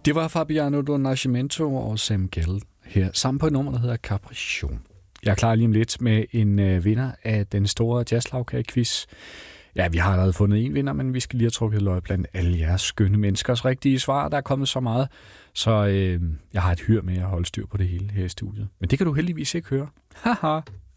Det var Fabiano do Nascimento og Sam Gell her, sammen på et nummer, der hedder Capriccio. Jeg er klar lige om lidt med en vinder af den store jazzlagkage-quiz. Ja, vi har allerede fundet en vinder, men vi skal lige have trukket løg blandt alle jeres skønne menneskers rigtige svar. Der er kommet så meget, så jeg har et hyr med at holde styr på det hele her i studiet. Men det kan du heldigvis ikke høre. Haha.